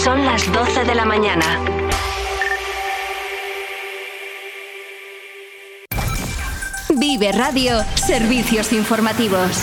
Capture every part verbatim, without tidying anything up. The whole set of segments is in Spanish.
Son las doce de la mañana. Vive Radio, servicios informativos.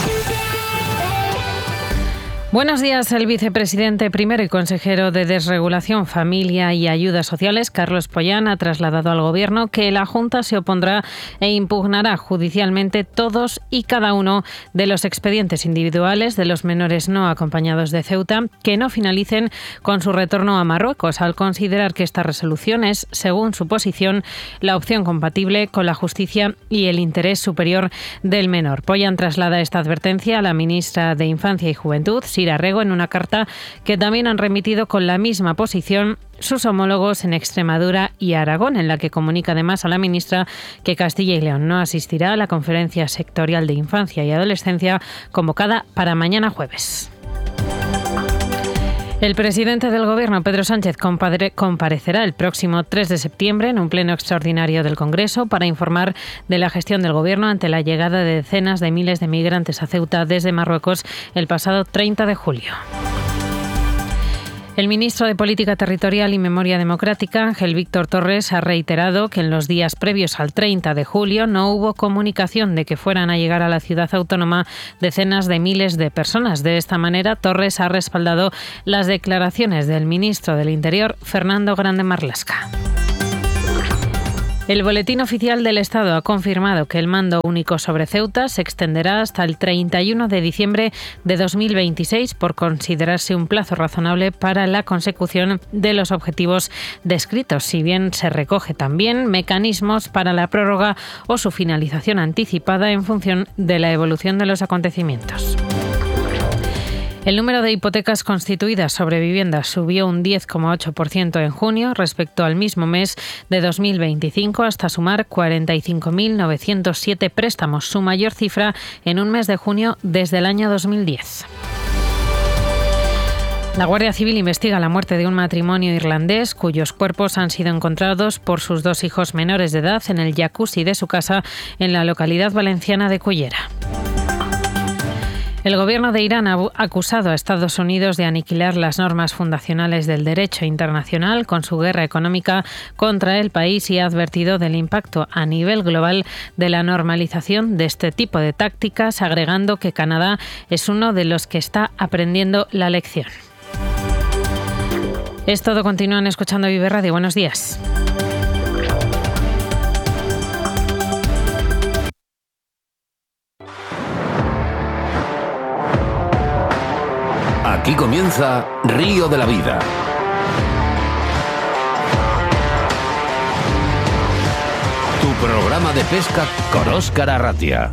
Buenos días. El vicepresidente primero y consejero de Desregulación, Familia y Ayudas Sociales, Carlos Pollán, ha trasladado al Gobierno que la Junta se opondrá e impugnará judicialmente todos y cada uno de los expedientes individuales de los menores no acompañados de Ceuta que no finalicen con su retorno a Marruecos, al considerar que esta resolución es, según su posición, la opción compatible con la justicia y el interés superior del menor. Pollán traslada esta advertencia a la ministra de Infancia y Juventud, Sira Rego, en una carta que también han remitido con la misma posición sus homólogos en Extremadura y Aragón, en la que comunica además a la ministra que Castilla y León no asistirá a la conferencia sectorial de infancia y adolescencia convocada para mañana jueves. El presidente del Gobierno, Pedro Sánchez, comparecerá el próximo tres de septiembre en un pleno extraordinario del Congreso para informar de la gestión del Gobierno ante la llegada de decenas de miles de migrantes a Ceuta desde Marruecos el pasado treinta de julio. El ministro de Política Territorial y Memoria Democrática, Ángel Víctor Torres, ha reiterado que en los días previos al treinta de julio no hubo comunicación de que fueran a llegar a la ciudad autónoma decenas de miles de personas. De esta manera, Torres ha respaldado las declaraciones del ministro del Interior, Fernando Grande Marlaska. El Boletín Oficial del Estado ha confirmado que el mando único sobre Ceuta se extenderá hasta el treinta y uno de diciembre de dos mil veintiséis por considerarse un plazo razonable para la consecución de los objetivos descritos, si bien se recoge también mecanismos para la prórroga o su finalización anticipada en función de la evolución de los acontecimientos. El número de hipotecas constituidas sobre viviendas subió un diez coma ocho por ciento en junio respecto al mismo mes de dos mil veinticinco, hasta sumar cuarenta y cinco mil novecientos siete préstamos, su mayor cifra en un mes de junio desde el año dos mil diez. La Guardia Civil investiga la muerte de un matrimonio irlandés cuyos cuerpos han sido encontrados por sus dos hijos menores de edad en el jacuzzi de su casa en la localidad valenciana de Cullera. El gobierno de Irán ha acusado a Estados Unidos de aniquilar las normas fundacionales del derecho internacional con su guerra económica contra el país y ha advertido del impacto a nivel global de la normalización de este tipo de tácticas, agregando que Canadá es uno de los que está aprendiendo la lección. Es todo. Continúan escuchando Vive Radio. Buenos días. Aquí comienza Río de la Vida. Tu programa de pesca con Óscar Arratia.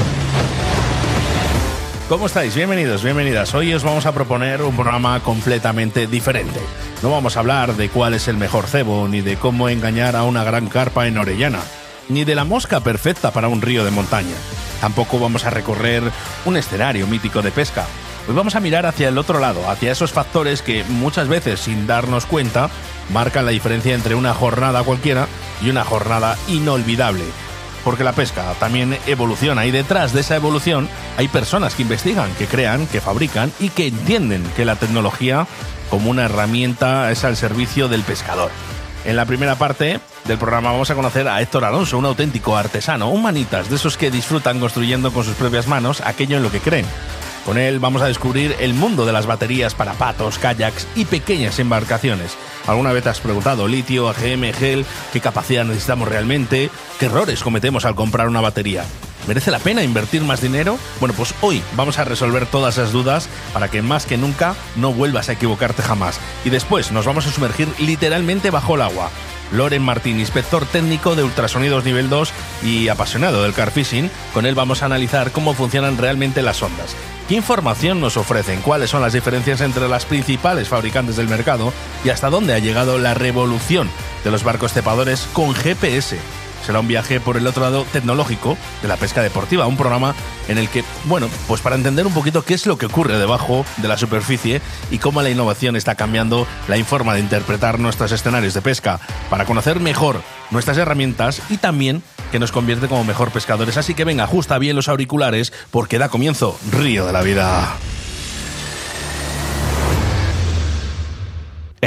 ¿Cómo estáis? Bienvenidos, bienvenidas. Hoy os vamos a proponer un programa completamente diferente. No vamos a hablar de cuál es el mejor cebo, ni de cómo engañar a una gran carpa en Orellana, ni de la mosca perfecta para un río de montaña. Tampoco vamos a recorrer un escenario mítico de pesca. Hoy vamos a mirar hacia el otro lado, hacia esos factores que muchas veces, sin darnos cuenta, marcan la diferencia entre una jornada cualquiera y una jornada inolvidable. Porque la pesca también evoluciona y detrás de esa evolución hay personas que investigan, que crean, que fabrican y que entienden que la tecnología como una herramienta es al servicio del pescador. En la primera parte del programa vamos a conocer a Héctor Alonso, un auténtico artesano, un manitas de esos que disfrutan construyendo con sus propias manos aquello en lo que creen. Con él vamos a descubrir el mundo de las baterías para patos, kayaks y pequeñas embarcaciones. ¿Alguna vez te has preguntado, litio, A G M, gel, qué capacidad necesitamos realmente? ¿Qué errores cometemos al comprar una batería? ¿Merece la pena invertir más dinero? Bueno, pues hoy vamos a resolver todas esas dudas para que más que nunca no vuelvas a equivocarte jamás. Y después nos vamos a sumergir literalmente bajo el agua. Loren Martín, inspector técnico de ultrasonidos nivel dos y apasionado del car fishing, con él vamos a analizar cómo funcionan realmente las ondas. ¿Qué información nos ofrecen? ¿Cuáles son las diferencias entre las principales fabricantes del mercado? ¿Y hasta dónde ha llegado la revolución de los barcos cepadores con G P S? Será un viaje por el otro lado tecnológico de la pesca deportiva, un programa en el que, bueno, pues para entender un poquito qué es lo que ocurre debajo de la superficie y cómo la innovación está cambiando la forma de interpretar nuestros escenarios de pesca, para conocer mejor nuestras herramientas y también que nos convierte como mejor pescadores. Así que venga, ajusta bien los auriculares porque da comienzo Río de la Vida.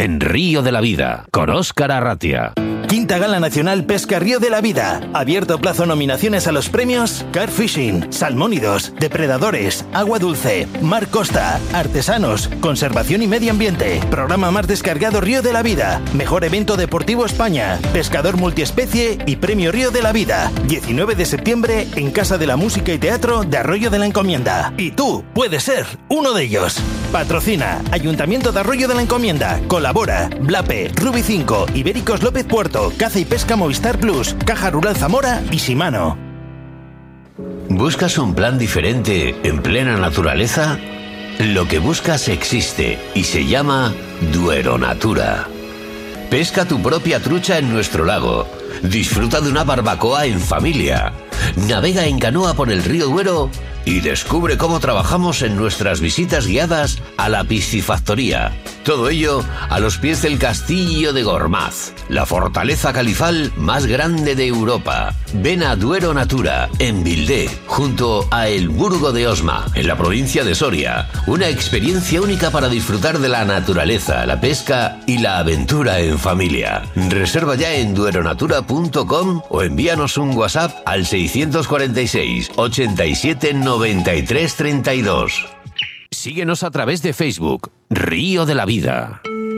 en Río de la Vida, con Óscar Arratia. Quinta Gala Nacional Pesca Río de la Vida. Abierto plazo nominaciones a los premios Car Fishing, Salmónidos, Depredadores, Agua Dulce, Mar Costa, Artesanos, Conservación y Medio Ambiente. Programa más descargado Río de la Vida. Mejor evento deportivo España. Pescador multiespecie y Premio Río de la Vida. diecinueve de septiembre en Casa de la Música y Teatro de Arroyo de la Encomienda. Y tú puedes ser uno de ellos. Patrocina Ayuntamiento de Arroyo de la Encomienda. Colabora Blape, Rubi cinco, Ibéricos López Puerto, Caza y Pesca Movistar Plus, Caja Rural Zamora y Shimano. ¿Buscas un plan diferente en plena naturaleza? Lo que buscas existe y se llama Duero Natura. Pesca tu propia trucha en nuestro lago. Disfruta de una barbacoa en familia. Navega en canoa por el río Duero y descubre cómo trabajamos en nuestras visitas guiadas a la piscifactoría. Todo ello a los pies del Castillo de Gormaz, la fortaleza califal más grande de Europa. Ven a Duero Natura, en Vildé, junto a El Burgo de Osma, en la provincia de Soria. Una experiencia única para disfrutar de la naturaleza, la pesca y la aventura en familia. Reserva ya en dueronatura punto com o envíanos un WhatsApp al seiscientos cuarenta y seis, ochenta y siete, noventa y tres, treinta y dos. Síguenos a través de Facebook, Río de la Vida.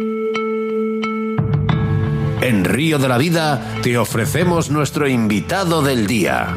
En Río de la Vida te ofrecemos nuestro invitado del día.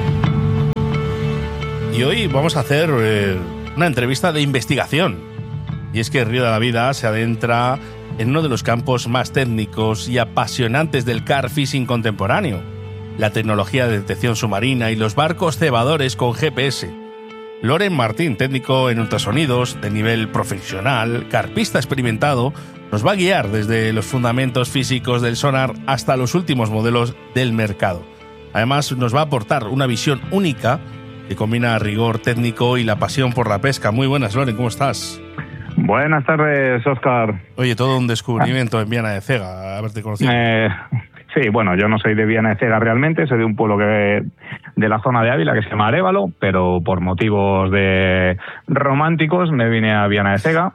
Y hoy vamos a hacer eh, una entrevista de investigación. Y es que Río de la Vida se adentra en uno de los campos más técnicos y apasionantes del car fishing contemporáneo: la tecnología de detección submarina y los barcos cebadores con G P S. Loren Martín, técnico en ultrasonidos de nivel profesional, carpista experimentado, nos va a guiar desde los fundamentos físicos del sonar hasta los últimos modelos del mercado. Además, nos va a aportar una visión única que combina rigor técnico y la pasión por la pesca. Muy buenas, Loren, ¿cómo estás? Buenas tardes, Óscar. Oye, todo un descubrimiento en Viana de Cega, haberte conocido. Eh, sí, bueno, yo no soy de Viana de Cega realmente, soy de un pueblo que de la zona de Ávila que se llama Arévalo, pero por motivos de románticos me vine a Viana de Cega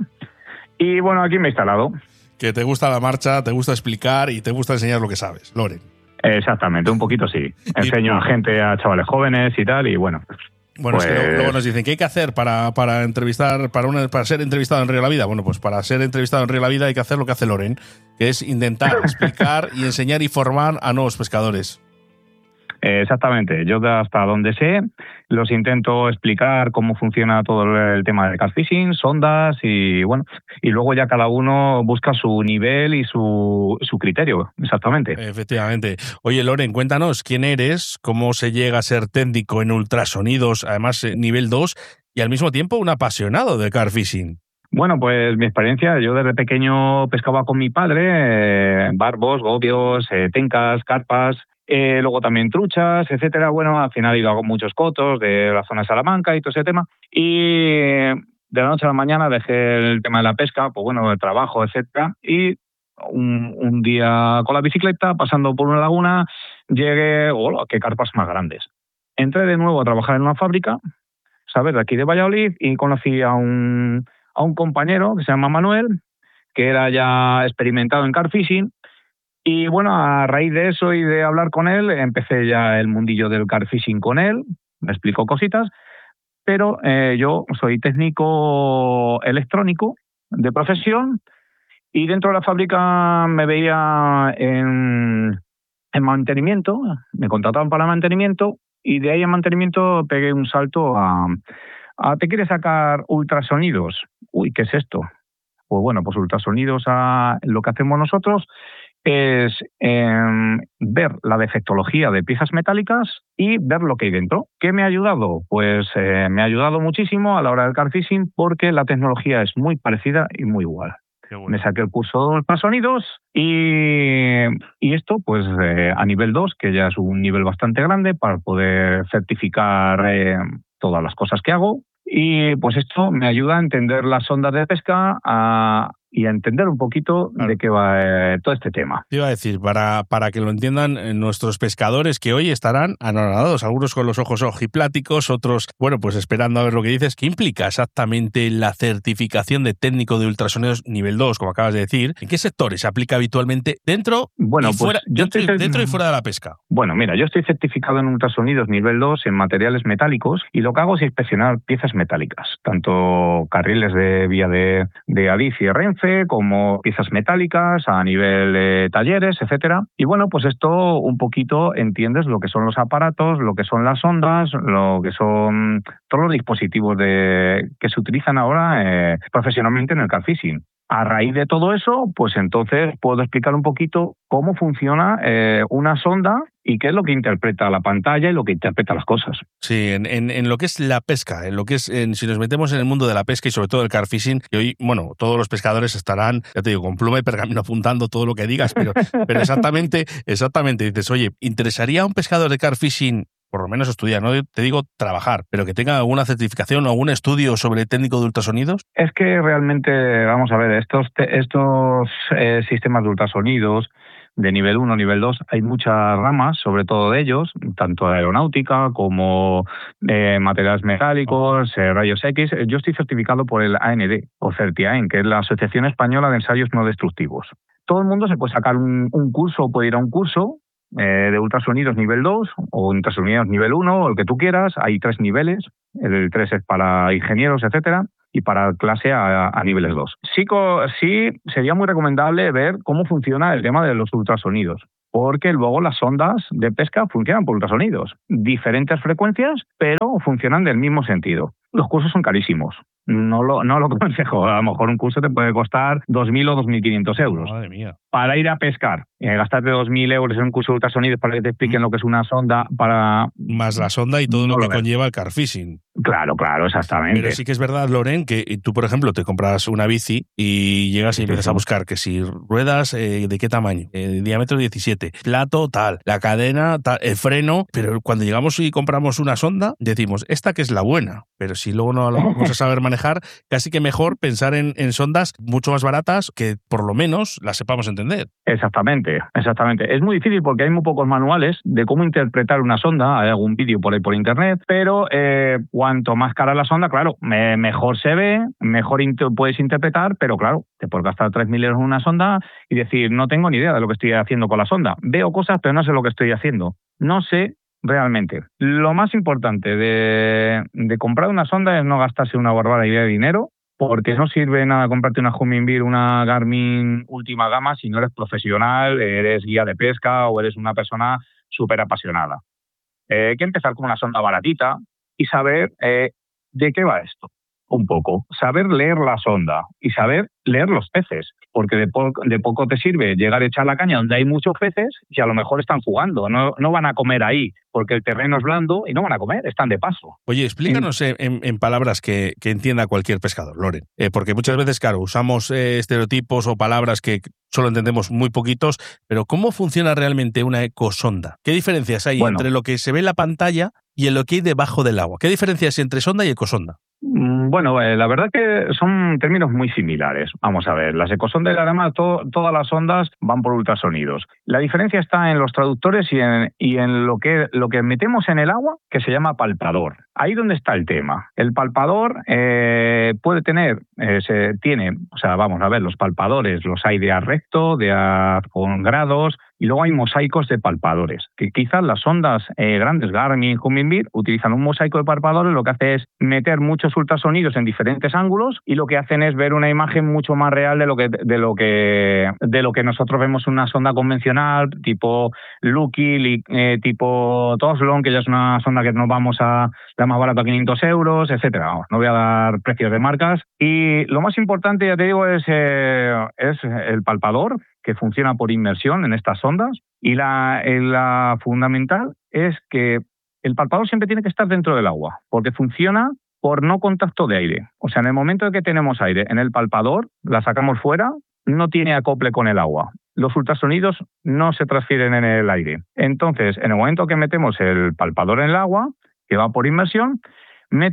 y bueno, aquí me he instalado. Que te gusta la marcha, te gusta explicar y te gusta enseñar lo que sabes, Loren. Exactamente, un poquito sí. Enseño a gente, a chavales jóvenes y tal, y bueno... Bueno, pues... es que luego nos dicen, ¿qué hay que hacer para, para entrevistar, para, una, para ser entrevistado en Río de la Vida? Bueno, pues para ser entrevistado en Río de la Vida hay que hacer lo que hace Loren, que es intentar explicar y enseñar y formar a nuevos pescadores. Exactamente, yo hasta donde sé los intento explicar cómo funciona todo el tema del car fishing, sondas y bueno, y luego ya cada uno busca su nivel y su, su criterio, exactamente. Efectivamente. Oye, Loren, cuéntanos quién eres, cómo se llega a ser técnico en ultrasonidos, además nivel dos, y al mismo tiempo un apasionado de car fishing. Bueno, pues mi experiencia, yo desde pequeño pescaba con mi padre, eh, barbos, gobios, eh, tencas, carpas, eh, luego también truchas, etcétera. Bueno, al final he ido a muchos cotos de la zona de Salamanca y todo ese tema. Y de la noche a la mañana dejé el tema de la pesca, pues bueno, el trabajo, etcétera. Y un, un día con la bicicleta, pasando por una laguna, llegué, ¡hola, qué carpas más grandes! Entré de nuevo a trabajar en una fábrica, ¿sabes?, de aquí de Valladolid, y conocí a un... a un compañero que se llama Manuel, que era ya experimentado en car fishing, y bueno, a raíz de eso y de hablar con él, empecé ya el mundillo del car fishing con él, me explicó cositas, pero eh, yo soy técnico electrónico de profesión, y dentro de la fábrica me veía en, en mantenimiento, me contrataban para mantenimiento, y de ahí en mantenimiento pegué un salto a... Ah, ¿te quieres sacar ultrasonidos? Uy, ¿qué es esto? Pues bueno, pues ultrasonidos, a, lo que hacemos nosotros es eh, ver la defectología de piezas metálicas y ver lo que hay dentro. ¿Qué me ha ayudado? Pues eh, me ha ayudado muchísimo a la hora del car fishing porque la tecnología es muy parecida y muy igual. Bueno. Me saqué el curso de ultrasonidos y, y esto pues eh, a nivel dos, que ya es un nivel bastante grande para poder certificar eh, todas las cosas que hago. Y pues esto me ayuda a entender las ondas de pesca, a, y a entender un poquito claro. de qué va eh, todo este tema. Te iba a decir, para, para que lo entiendan eh, nuestros pescadores que hoy estarán anonadados, algunos con los ojos ojipláticos, otros, bueno, pues esperando a ver lo que dices. ¿Qué implica exactamente la certificación de técnico de ultrasonidos nivel dos, como acabas de decir? ¿En qué sectores se aplica habitualmente dentro, bueno, y, pues fuera, yo dentro, estoy, dentro y fuera de la pesca? Bueno, mira, yo estoy certificado en ultrasonidos nivel dos en materiales metálicos y lo que hago es inspeccionar piezas metálicas, tanto carriles de vía de, de Adif y Renfe, como piezas metálicas a nivel de talleres, etcétera. Y bueno, pues esto un poquito entiendes lo que son los aparatos, lo que son las ondas, lo que son todos los dispositivos de, que se utilizan ahora eh, profesionalmente en el carfishing. A raíz de todo eso, pues entonces puedo explicar un poquito cómo funciona eh, una sonda y qué es lo que interpreta la pantalla y lo que interpreta las cosas. Sí, en, en, en lo que es la pesca, en lo que es, en, si nos metemos en el mundo de la pesca y sobre todo el carfishing, que hoy, bueno, todos los pescadores estarán, ya te digo, con pluma y pergamino apuntando todo lo que digas, pero, pero exactamente, exactamente, dices, oye, ¿interesaría a un pescador de carfishing por lo menos estudiar, no te digo trabajar, pero que tenga alguna certificación o algún estudio sobre técnico de ultrasonidos? Es que realmente, vamos a ver, estos, estos eh, sistemas de ultrasonidos de nivel uno, nivel dos, hay muchas ramas, sobre todo de ellos, tanto de aeronáutica como de materiales metálicos, eh, rayos X. Yo estoy certificado por el A N D, o CERTIAEN, que es la Asociación Española de Ensayos No Destructivos. Todo el mundo se puede sacar un, un curso o puede ir a un curso Eh, de ultrasonidos nivel dos o ultrasonidos nivel uno, o el que tú quieras. Hay tres niveles, el tres es para ingenieros, etcétera, y para clase a, a niveles dos. Sí, sí sería muy recomendable ver cómo funciona el tema de los ultrasonidos, porque luego las sondas de pesca funcionan por ultrasonidos, diferentes frecuencias, pero funcionan del mismo sentido. Los cursos son carísimos. No lo, no lo aconsejo. A lo mejor un curso te puede costar dos mil o dos mil quinientos euros. Madre mía. Para ir a pescar, eh, gastarte dos mil euros en un curso de ultrasonidos para que te expliquen mm. lo que es una sonda para... Más la sonda y todo no lo que lo conlleva el carfishing. Claro, claro, exactamente. Pero sí que es verdad, Loren, que tú, por ejemplo, te compras una bici y llegas y empiezas a buscar que si ruedas, eh, ¿de qué tamaño? Eh, diámetro diecisiete, plato tal, la cadena tal, el freno, pero cuando llegamos y compramos una sonda, decimos, esta que es la buena, pero si luego no la vamos a saber manejar, casi que mejor pensar en, en sondas mucho más baratas que por lo menos las sepamos entender. Exactamente, exactamente. Es muy difícil porque hay muy pocos manuales de cómo interpretar una sonda, hay algún vídeo por ahí por internet, pero eh, cuanto más cara la sonda, claro, me, mejor se ve, mejor inter- puedes interpretar, pero claro, te puedes gastar tres mil euros en una sonda y decir, no tengo ni idea de lo que estoy haciendo con la sonda. Veo cosas, pero no sé lo que estoy haciendo. No sé realmente. Lo más importante de, de comprar una sonda es no gastarse una barbaridad de dinero, porque no sirve nada comprarte una Humminbird, una Garmin última gama si no eres profesional, eres guía de pesca o eres una persona súper apasionada. Eh, hay que empezar con una sonda baratita y saber eh, de qué va esto. Un poco. Saber leer la sonda y saber leer los peces, porque de, po- de poco te sirve llegar a echar la caña donde hay muchos peces y a lo mejor están jugando, no, no van a comer ahí, porque el terreno es blando y no van a comer, están de paso. Oye, explícanos en, en, en palabras que, que entienda cualquier pescador, Loren, eh, porque muchas veces, claro, usamos eh, estereotipos o palabras que solo entendemos muy poquitos, pero ¿cómo funciona realmente una ecosonda? ¿Qué diferencias hay bueno. entre lo que se ve en la pantalla y en lo que hay debajo del agua? ¿Qué diferencias hay entre sonda y ecosonda? Bueno, eh, la verdad que son términos muy similares. Vamos a ver, las ecosondas y además to- todas las ondas van por ultrasonidos. La diferencia está en los traductores y en, y en lo que lo que metemos en el agua, que se llama palpador. Ahí donde está el tema. El palpador eh, puede tener, eh, se tiene, o sea, vamos a ver, los palpadores los hay de a recto, de a con grados, y luego hay mosaicos de palpadores, que quizás las ondas eh, grandes, Garmin, Humminbird, utilizan un mosaico de palpadores, lo que hace es meter muchos ultrasonidos en diferentes ángulos y lo que hacen es ver una imagen mucho más real de lo que de lo que de lo que nosotros vemos en una sonda convencional, tipo Lucky, eh, tipo Toslon, que ya es una sonda que nos vamos a la más barata, quinientos euros, etcétera. Vamos, no voy a dar precios de marcas. Y lo más importante, ya te digo, es, eh, es el palpador, que funciona por inmersión en estas sondas, y la, la fundamental es que el palpador siempre tiene que estar dentro del agua, porque funciona por no contacto de aire. O sea, en el momento en que tenemos aire en el palpador, la sacamos fuera, no tiene acople con el agua. Los ultrasonidos no se transfieren en el aire. Entonces, en el momento que metemos el palpador en el agua, que va por inmersión, mete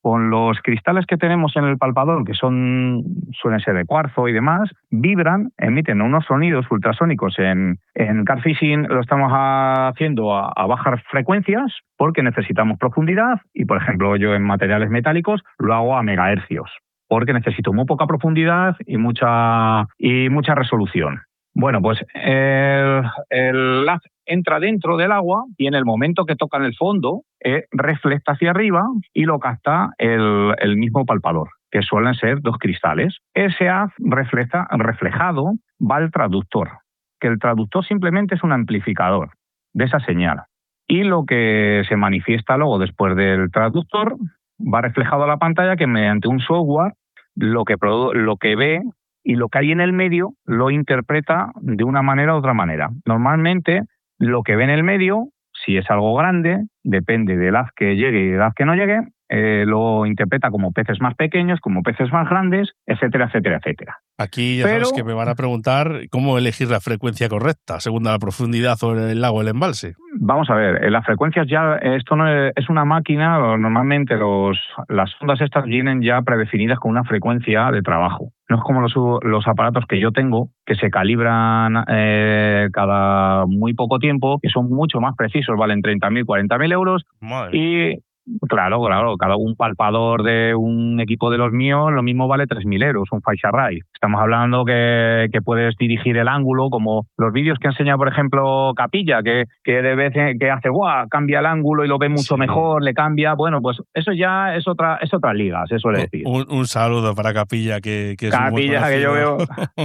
con los cristales que tenemos en el palpador, que son suelen ser de cuarzo y demás, vibran, emiten unos sonidos ultrasónicos. En, en Car Fishing lo estamos haciendo a, a bajas frecuencias porque necesitamos profundidad y, por ejemplo, yo en materiales metálicos lo hago a megahercios porque necesito muy poca profundidad y mucha, y mucha resolución. Bueno, pues el, el haz entra dentro del agua y en el momento que toca en el fondo eh, refleja hacia arriba y lo capta el, el mismo palpador, que suelen ser dos cristales. Ese haz refleja, reflejado va al traductor, que el traductor simplemente es un amplificador de esa señal. Y lo que se manifiesta luego después del traductor va reflejado a la pantalla, que mediante un software lo que, produ- lo que ve y lo que hay en el medio lo interpreta de una manera u otra manera. Normalmente, lo que ve en el medio, si es algo grande, depende del haz que llegue y del haz que no llegue, eh, lo interpreta como peces más pequeños, como peces más grandes, etcétera, etcétera, etcétera. Aquí ya Pero, sabes que me van a preguntar cómo elegir la frecuencia correcta, según la profundidad o el lago o el embalse. Vamos a ver, en las frecuencias ya, esto no es, es una máquina, normalmente los, las ondas estas vienen ya predefinidas con una frecuencia de trabajo. No es como los, los aparatos que yo tengo, que se calibran eh, cada muy poco tiempo, que son mucho más precisos, valen treinta mil, cuarenta mil euros. Madre. Y claro, claro, cada un palpador de un equipo de los míos lo mismo vale tres mil euros, un Face Array. Estamos hablando que, que puedes dirigir el ángulo, como los vídeos que enseña, por ejemplo, Capilla, que, que de vez en que hace, ¡guau!, cambia el ángulo y lo ve mucho sí. mejor, le cambia. Bueno, pues eso ya es otra es otra liga, se suele decir. Un, un saludo para Capilla, que, que es Capilla, que yo veo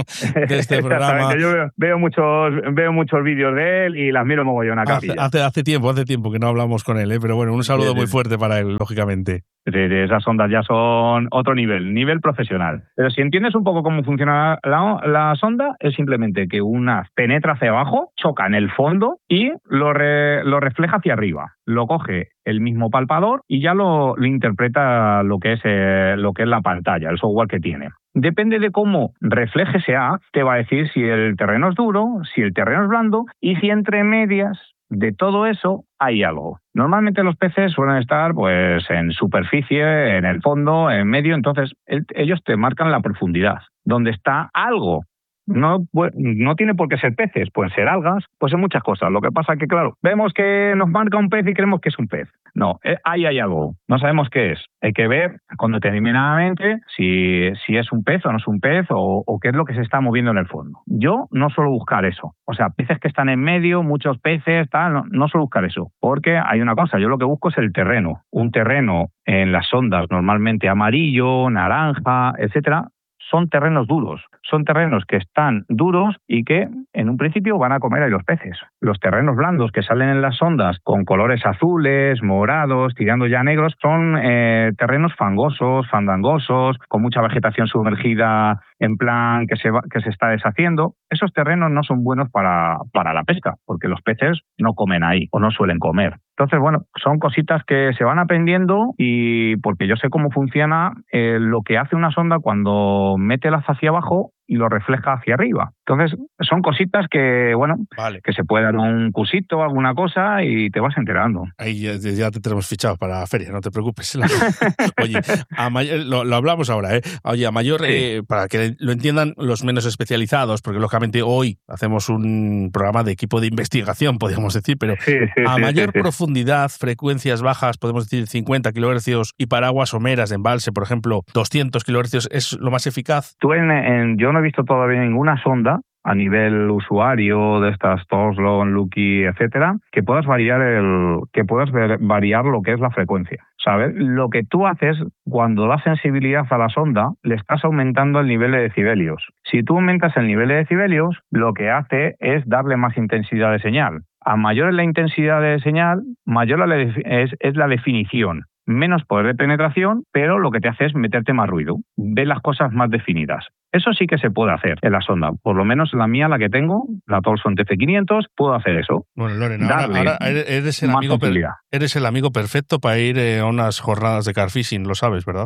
de este programa. Yo veo, veo muchos veo muchos vídeos de él y las miro mogollón a Capilla. Hace, hace, hace tiempo, hace tiempo que no hablamos con él, ¿eh? Pero bueno, un saludo sí, muy sí. fuerte para él, lógicamente. Sí, sí, esas ondas ya son otro nivel, nivel profesional. Pero si entiendes un poco cómo funciona la, la sonda, es simplemente que una penetra hacia abajo, choca en el fondo y lo, re, lo refleja hacia arriba. Lo coge el mismo palpador y ya lo, lo interpreta lo que es eh, lo que es la pantalla, el software que tiene. Depende de cómo refleje ese haz, te va a decir si el terreno es duro, si el terreno es blando y si entre medias de todo eso hay algo. Normalmente los peces suelen estar pues en superficie, en el fondo, en medio, entonces el, ellos te marcan la profundidad, donde está algo. No, no tiene por qué ser peces, pueden ser algas, pueden ser muchas cosas. Lo que pasa es que, claro, vemos que nos marca un pez y creemos que es un pez. No, ahí hay algo, no sabemos qué es. Hay que ver con determinadamente si, si es un pez o no es un pez o, o qué es lo que se está moviendo en el fondo. Yo no suelo buscar eso. O sea, peces que están en medio, muchos peces, tal, no, no suelo buscar eso. Porque hay una cosa, yo lo que busco es el terreno. Un terreno en las ondas normalmente amarillo, naranja, etcétera, son terrenos duros, son terrenos que están duros y que en un principio van a comer a los peces. Los terrenos blandos que salen en las ondas con colores azules, morados, tirando ya negros, son eh, terrenos fangosos, fandangosos, con mucha vegetación sumergida en plan que se, va, que se está deshaciendo. Esos terrenos no son buenos para, para la pesca, porque los peces no comen ahí o no suelen comer. Entonces, bueno, son cositas que se van aprendiendo y porque yo sé cómo funciona eh, lo que hace una sonda cuando mete el haz hacia abajo y lo refleja hacia arriba. Entonces, son cositas que, bueno, vale. que se puede dar un cursito, alguna cosa y te vas enterando. Ahí ya, ya te tenemos fichados para la feria, no te preocupes. Oye, a mayor, lo, lo hablamos ahora, ¿eh? Oye, a mayor, sí. eh, para que lo entiendan los menos especializados, porque lógicamente hoy hacemos un programa de equipo de investigación, podríamos decir, pero sí, sí, a sí, mayor sí, profundidad, sí. frecuencias bajas, podemos decir cincuenta kilohercios y para aguas someras de embalse, por ejemplo, doscientos kilohercios, ¿es lo más eficaz? Tú en, en, yo no he visto todavía ninguna sonda a nivel usuario de estas Toslon, Lucky, etcétera, que puedas variar el que puedas ver, variar lo que es la frecuencia, ¿sabes? Lo que tú haces cuando das sensibilidad a la sonda, le estás aumentando el nivel de decibelios. Si tú aumentas el nivel de decibelios, lo que hace es darle más intensidad de señal. A mayor es la intensidad de señal, mayor la es, es la definición. Menos poder de penetración, pero lo que te hace es meterte más ruido, ves las cosas más definidas. Eso sí que se puede hacer en la sonda. Por lo menos la mía, la que tengo, la Tolson T C quinientos, puedo hacer eso. Bueno, Loren, ahora, ahora eres, el amigo per, eres el amigo perfecto para ir eh, a unas jornadas de carfishing, lo sabes, ¿verdad?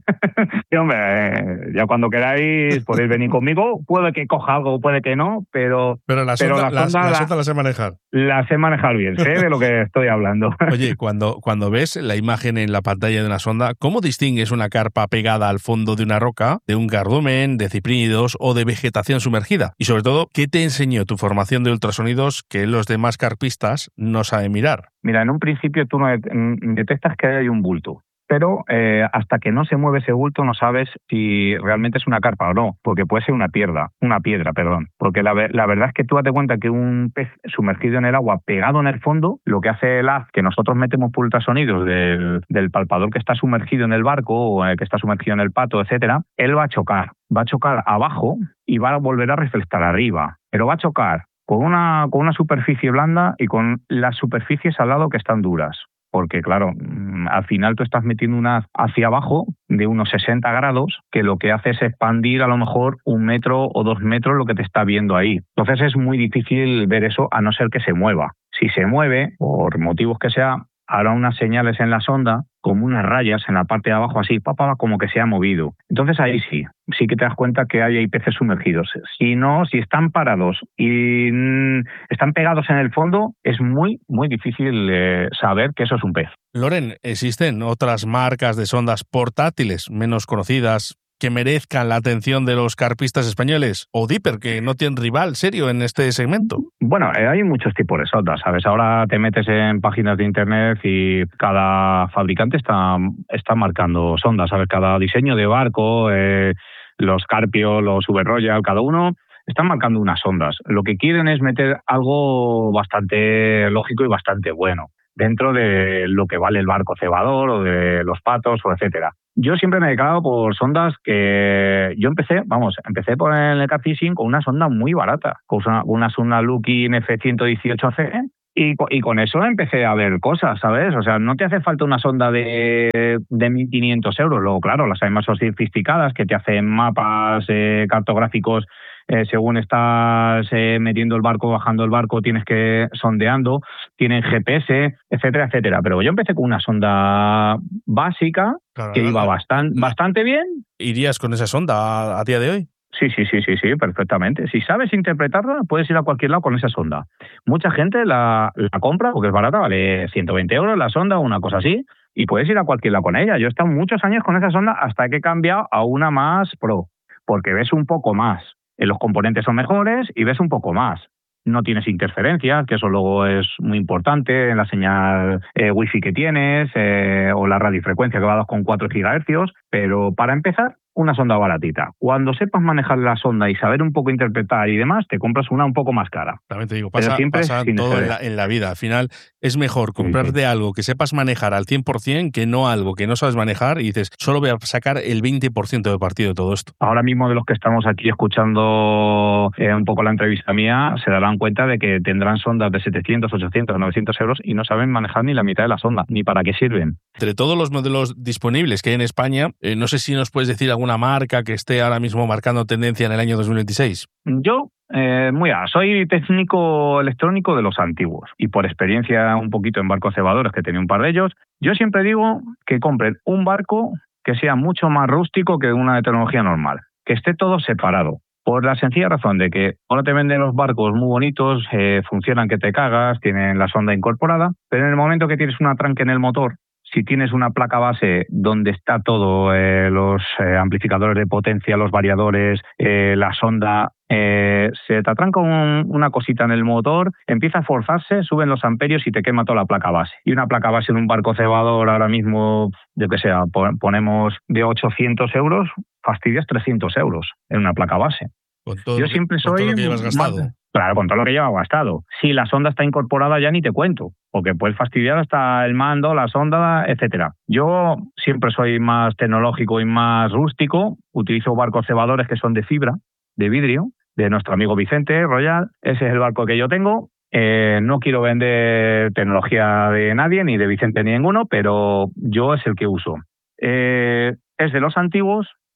Sí, hombre, eh, ya cuando queráis podéis venir conmigo. Puede que coja algo, puede que no, pero... Pero la sonda, pero la, sonda, la, la, sonda la sé manejar. La sé manejar bien, sé de lo que estoy hablando. Oye, cuando, cuando ves la imagen en la pantalla de una sonda, ¿cómo distingues una carpa pegada al fondo de una roca, de un cardumen, de ciprínidos o de vegetación sumergida? Y sobre todo, ¿qué te enseñó tu formación de ultrasonidos que los demás carpistas no saben mirar? Mira, en un principio tú no detectas que hay un bulto. Pero eh, hasta que no se mueve ese bulto no sabes si realmente es una carpa o no, porque puede ser una piedra, una piedra, perdón. Porque la, la verdad es que tú date cuenta que un pez sumergido en el agua, pegado en el fondo, lo que hace el haz que nosotros metemos por ultrasonidos del, del palpador que está sumergido en el barco o el que está sumergido en el pato, etcétera, él va a chocar, va a chocar abajo y va a volver a reflectar arriba, pero va a chocar con una, con una superficie blanda y con las superficies al lado que están duras. Porque, claro, al final tú estás metiendo un haz hacia abajo de unos sesenta grados, que lo que hace es expandir a lo mejor un metro o dos metros lo que te está viendo ahí. Entonces es muy difícil ver eso a no ser que se mueva. Si se mueve, por motivos que sea, habrá unas señales en la sonda, como unas rayas en la parte de abajo, así, papá, como que se ha movido. Entonces ahí sí, sí que te das cuenta que hay, hay peces sumergidos. Si no, si están parados y mmm, están pegados en el fondo, es muy, muy difícil eh, saber que eso es un pez. Loren, ¿existen otras marcas de sondas portátiles menos conocidas que merezcan la atención de los carpistas españoles? O Dipper, que no tienen rival serio en este segmento. Bueno, eh, hay muchos tipos de sondas, ¿sabes? Ahora te metes en páginas de internet y cada fabricante está, está marcando sondas, ¿sabes? Cada diseño de barco, eh, los Carpio, los V Royal, cada uno están marcando unas sondas. Lo que quieren es meter algo bastante lógico y bastante bueno dentro de lo que vale el barco cebador o de los patos o etcétera. Yo siempre me he declarado por sondas que yo empecé, vamos, empecé por el carfishing con una sonda muy barata, con una, una sonda Lukin F ciento dieciocho C y, y con eso empecé a ver cosas, ¿sabes? O sea, no te hace falta una sonda de, de mil quinientos euros, luego claro, las hay más sofisticadas que te hacen mapas eh, cartográficos. Eh, según estás eh, metiendo el barco, bajando el barco, tienes que sondeando, tienen G P S, etcétera, etcétera. Pero yo empecé con una sonda básica claro, que claro, iba bastante, bastante bien. ¿Irías con esa sonda a, a día de hoy? Sí, sí, sí, sí, sí, perfectamente. Si sabes interpretarla, puedes ir a cualquier lado con esa sonda. Mucha gente la, la compra porque es barata, vale ciento veinte euros la sonda o una cosa así, y puedes ir a cualquier lado con ella. Yo he estado muchos años con esa sonda hasta que he cambiado a una más pro, porque ves un poco más. Los componentes son mejores y ves un poco más. No tienes interferencias, que eso luego es muy importante en la señal eh, wifi que tienes eh, o la radiofrecuencia que va a dos coma cuatro gigahercios, pero para empezar, una sonda baratita. Cuando sepas manejar la sonda y saber un poco interpretar y demás, te compras una un poco más cara. También te digo, pasa, pasa todo en la, en la vida. Al final es mejor comprarte sí, sí. algo que sepas manejar al cien por ciento que no algo que no sabes manejar y dices, solo voy a sacar el veinte por ciento de partido de todo esto. Ahora mismo de los que estamos aquí escuchando eh, un poco la entrevista mía, se darán cuenta de que tendrán sondas de setecientos, ochocientos, novecientos euros y no saben manejar ni la mitad de la sonda, ni para qué sirven. Entre todos los modelos disponibles que hay en España, eh, no sé si nos puedes decir alguna marca que esté ahora mismo marcando tendencia en el año dos mil veintiséis. Yo, eh, muy a, soy técnico electrónico de los antiguos y por experiencia un poquito en barcos cebadores, que tenía un par de ellos, yo siempre digo que compren un barco que sea mucho más rústico que una de tecnología normal, que esté todo separado. Por la sencilla razón de que ahora te venden los barcos muy bonitos, eh, funcionan que te cagas, tienen la sonda incorporada, pero en el momento que tienes un atranque en el motor, si tienes una placa base donde está todo, eh, los eh, amplificadores de potencia, los variadores, eh, la sonda, eh, se te atranca un, una cosita en el motor, empieza a forzarse, suben los amperios y te quema toda la placa base. Y una placa base en un barco cebador ahora mismo, yo que sea, ponemos de ochocientos euros, fastidias trescientos euros en una placa base. Con todo yo que, siempre con soy todo lo que llevas gastado. Más, claro, con todo lo que lleva gastado. Si la sonda está incorporada ya ni te cuento, porque puedes fastidiar hasta el mando, la sonda, etcétera. Yo siempre soy más tecnológico y más rústico. Utilizo barcos cebadores que son de fibra, de vidrio, de nuestro amigo Vicente Royal. Ese es el barco que yo tengo. Eh, no quiero vender tecnología de nadie, ni de Vicente ni ninguno, pero yo es el que uso. Eh, es de los antiguos.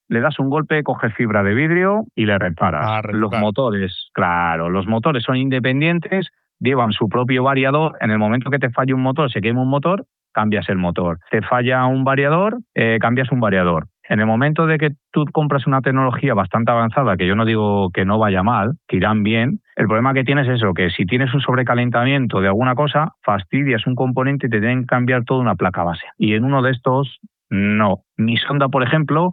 le das un golpe, coges fibra de vidrio y le reparas. Ah, los motores, claro, los motores son independientes, llevan su propio variador. En el momento que te falle un motor, se quema un motor, cambias el motor. Te falla un variador, eh, cambias un variador. En el momento de que tú compras una tecnología bastante avanzada, que yo no digo que no vaya mal, que irán bien, el problema que tienes es eso, que si tienes un sobrecalentamiento de alguna cosa, fastidias un componente y te tienen que cambiar toda una placa base. Y en uno de estos, no. Mi sonda, por ejemplo,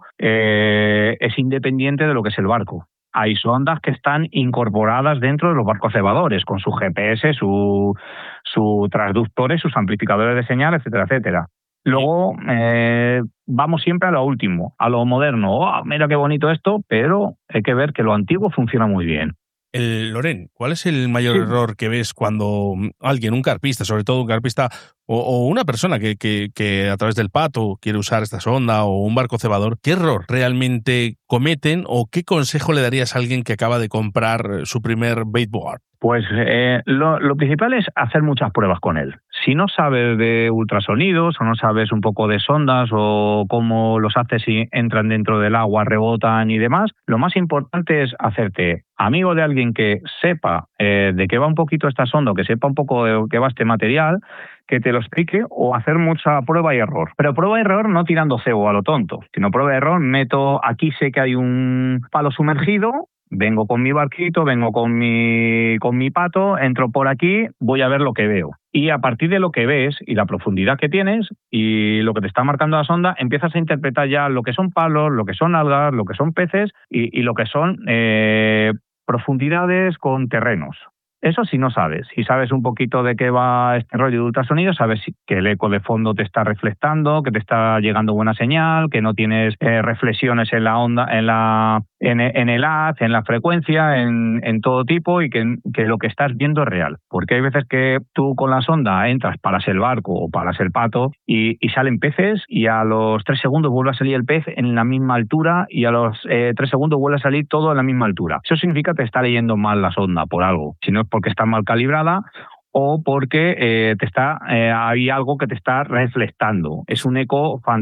eh, es independiente de lo que es el barco. Hay sondas que están incorporadas dentro de los barcos cebadores, con su G P S, su, su transductores, sus amplificadores de señal, etcétera, etcétera. Luego eh, vamos siempre a lo último, a lo moderno. Oh, mira qué bonito esto, pero hay que ver que lo antiguo funciona muy bien. El, Loren, ¿cuál es el mayor Sí. error que ves cuando alguien, un carpista, sobre todo un carpista, o, o una persona que, que, que a través del pato quiere usar esta sonda o un barco cebador, qué error realmente cometen o qué consejo le darías a alguien que acaba de comprar su primer baitboard? Pues eh, lo, lo principal es hacer muchas pruebas con él. Si no sabes de ultrasonidos o no sabes un poco de sondas o cómo los haces si entran dentro del agua, rebotan y demás, lo más importante es hacerte amigo de alguien que sepa eh, de qué va un poquito esta sonda o que sepa un poco de qué va este material, que te lo explique, o hacer mucha prueba y error. Pero prueba y error no tirando cebo a lo tonto, sino prueba y error, meto, aquí sé que hay un palo sumergido, vengo con mi barquito, vengo con mi, con mi pato, entro por aquí, voy a ver lo que veo. Y a partir de lo que ves y la profundidad que tienes y lo que te está marcando la sonda, empiezas a interpretar ya lo que son palos, lo que son algas, lo que son peces y, y lo que son eh, profundidades con terrenos. Eso si no sabes. Si sabes un poquito de qué va este rollo de ultrasonido, sabes que el eco de fondo te está reflectando, que te está llegando buena señal, que no tienes eh, reflexiones en la onda, en la en, en el haz, en la frecuencia, en, en todo tipo, y que, que lo que estás viendo es real. Porque hay veces que tú con la sonda entras, paras el barco o paras el pato y, y salen peces y a los tres segundos vuelve a salir el pez en la misma altura y a los eh, tres segundos vuelve a salir todo en la misma altura. Eso significa que te está leyendo mal la sonda por algo. Si no es porque está mal calibrada o porque eh, te está eh, hay algo que te está reflectando. Es un eco fantástico.